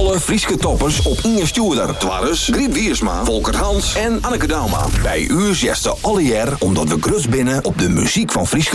Alle Frieske toppers op Inge Stuurder. Twarres, Griet Wiersma, Volker Hans en Anneke Dauma. Bij u zesde alle jaar omdat we grut binnen op de muziek van Frieske